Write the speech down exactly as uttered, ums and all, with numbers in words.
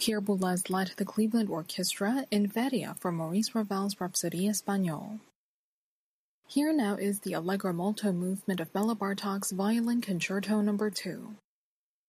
Pierre Boulez led the Cleveland Orchestra in Feria from Maurice Ravel's Rhapsodie Espagnole. Here now is the Allegro molto movement of Bela Bartok's Violin Concerto number two.